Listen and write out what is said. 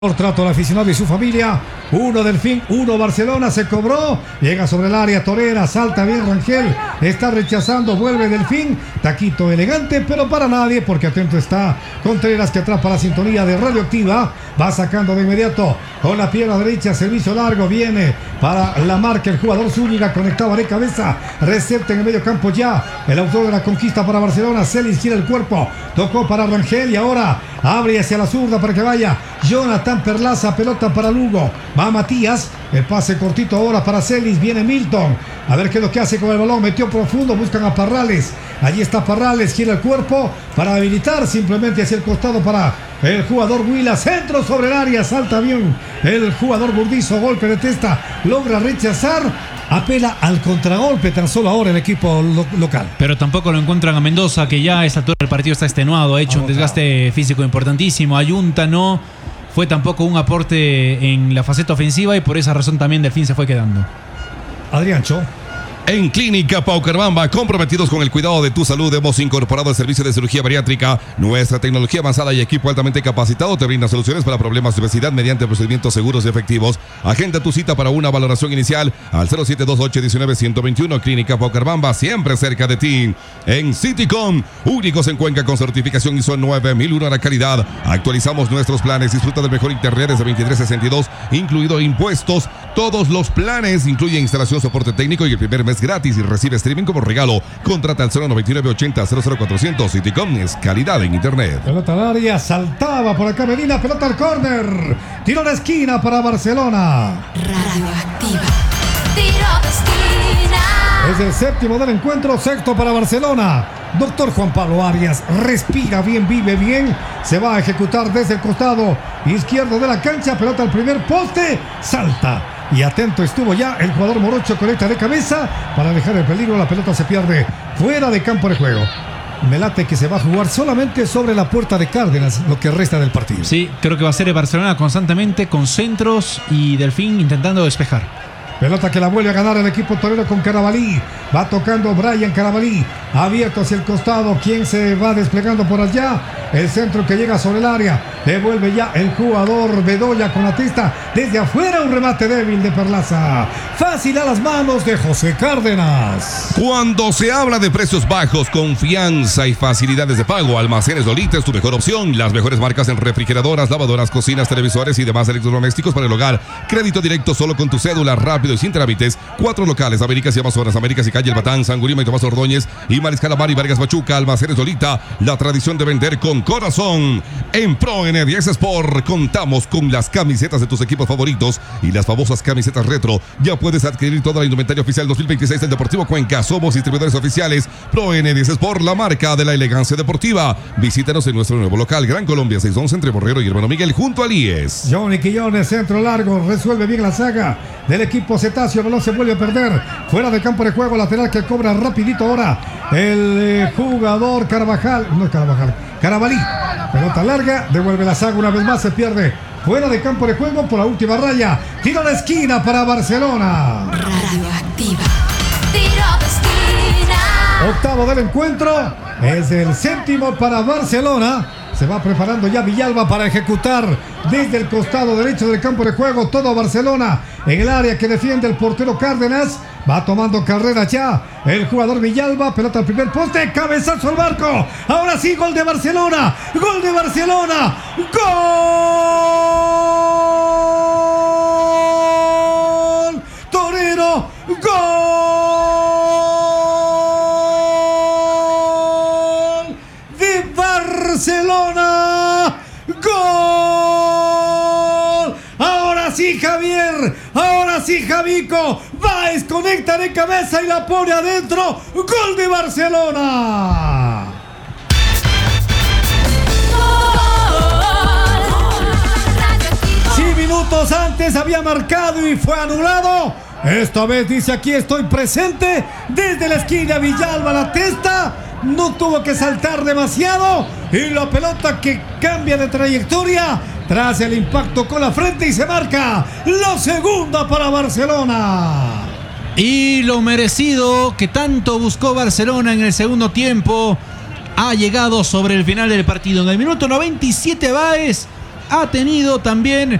Por trato al aficionado y su familia. 1 Delfín, 1 Barcelona. Se cobró. Llega sobre el área Torera. Salta bien Rangel. Está rechazando. Vuelve Delfín. Taquito elegante, pero para nadie. Porque atento está Contreras, que atrapa la sintonía de Radioactiva. Va sacando de inmediato con la pierna derecha. Servicio largo. Viene para la marca el jugador Zúñiga. Conectado de cabeza. Recepta en el medio campo ya. El autor de la conquista para Barcelona. Celis gira el cuerpo. Tocó para Rangel y ahora abre hacia la zurda para que vaya Jonathan Perlaza. Pelota para Lugo. Va Matías. El pase cortito ahora para Celis. Viene Milton. A ver qué es lo que hace con el balón. Metió profundo. Buscan a Parrales. Allí está Parrales. Gira el cuerpo para habilitar simplemente hacia el costado para el jugador Huila. Centro sobre el área. Salta bien el jugador Burdizo. Golpe de testa. Logra rechazar. Apela al contragolpe tan solo ahora el equipo local. Pero tampoco lo encuentran a Mendoza, que ya a esta altura del partido está extenuado. Ha hecho un desgaste físico importantísimo. Ayunta no fue tampoco un aporte en la faceta ofensiva y por esa razón también Delfín se fue quedando. Adriancho. En Clínica Paucarbamba, comprometidos con el cuidado de tu salud, hemos incorporado el servicio de cirugía bariátrica. Nuestra tecnología avanzada y equipo altamente capacitado te brinda soluciones para problemas de obesidad mediante procedimientos seguros y efectivos. Agenda tu cita para una valoración inicial al 0728-19-121. Clínica Paucarbamba, siempre cerca de ti. En Citycom, únicos en Cuenca con certificación ISO 9001 a la calidad. Actualizamos nuestros planes. Disfruta del mejor internet desde 23.62, incluido impuestos. Todos los planes incluyen instalación, soporte técnico y el primer mes gratis y recibe streaming como regalo. Contrata al 099-80-00400. Citycom es calidad en internet. Pelota al área, saltaba por acá Medina, pelota al córner. Tiro de esquina para Barcelona. Radioactiva. Tiro de esquina. Es el séptimo del encuentro, sexto para Barcelona. Doctor Juan Pablo Arias respira bien, vive bien. Se va a ejecutar desde el costado izquierdo de la cancha. Pelota al primer poste, salta. Y atento estuvo ya el jugador Morocho, conecta de cabeza para dejar el peligro. La pelota se pierde fuera de campo de juego. Me late que se va a jugar solamente sobre la puerta de Cárdenas lo que resta del partido. Sí, creo que va a ser el Barcelona constantemente con centros y Delfín intentando despejar. Pelota que la vuelve a ganar el equipo torero con Carabalí. Va tocando Brian Carabalí. Abierto hacia el costado. ¿Quién se va desplegando por allá? El centro que llega sobre el área. Devuelve ya el jugador Bedoya con la testa. Desde afuera un remate débil de Perlaza. Fácil a las manos de José Cárdenas. Cuando se habla de precios bajos, confianza y facilidades de pago, Almacenes Lolita es tu mejor opción. Las mejores marcas en refrigeradoras, lavadoras, cocinas, televisores y demás electrodomésticos para el hogar. Crédito directo solo con tu cédula, rápido y sin trámites. 4 locales: Américas y Amazonas, Américas y Calle El Batán, San Gurima y Tomás Ordóñez y Mariscal Amar y Vargas Machuca. Almacenes Lolita, la tradición de vender con corazón. En Pro N10 Sport contamos con las camisetas de tus equipos favoritos y las famosas camisetas retro. Ya puedes adquirir toda la indumentaria oficial 2026 del Deportivo Cuenca. Somos distribuidores oficiales Pro N10 Sport, la marca de la elegancia deportiva. Visítanos en nuestro nuevo local, Gran Colombia 611, entre Borrero y Hermano Miguel, junto al IES. Johnny Quillones, centro largo, resuelve bien la saga del equipo Cetáceo. Balón se vuelve a perder fuera de campo de juego. Lateral que cobra rapidito ahora el jugador Carvajal. No es Carvajal, Carabalí. Pelota larga, devuelve la saga una vez más. Se pierde fuera de campo de juego por la última raya. Tiro de esquina para Barcelona. Radioactiva. Tiro de esquina. Octavo del encuentro. Es el séptimo para Barcelona. Se va preparando ya Villalba para ejecutar desde el costado derecho del campo de juego. Todo Barcelona en el área que defiende el portero Cárdenas. Va tomando carrera ya el jugador Villalba. Pelota al primer poste. Cabezazo al marco. Ahora sí, gol de Barcelona. Gol de Barcelona. Gol. Torero. Gol de Barcelona. Gol. Ahora sí, Javier. Ahora sí, Javico. Baez conecta de cabeza y la pone adentro. Gol de Barcelona. Sí, minutos antes había marcado y fue anulado. Esta vez dice: aquí estoy presente. Desde la esquina Villalba, la testa. No tuvo que saltar demasiado. Y la pelota que cambia de trayectoria tras el impacto con la frente y se marca la segunda para Barcelona. Y lo merecido que tanto buscó Barcelona en el segundo tiempo ha llegado sobre el final del partido. En el minuto 97 Baez ha tenido también